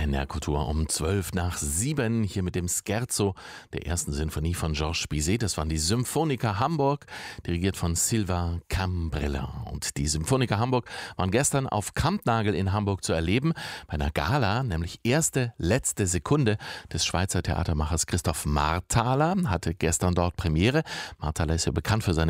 NDR Kultur um 7:12 hier mit dem Scherzo der ersten Sinfonie von Georges Bizet. Das waren die Symphoniker Hamburg, dirigiert von Silva Cambrella. Und die Symphoniker Hamburg waren gestern auf Kampnagel in Hamburg zu erleben, bei einer Gala, nämlich erste, letzte Sekunde des Schweizer Theatermachers Christoph Marthaler hatte gestern dort Premiere. Marthaler ist ja bekannt für seine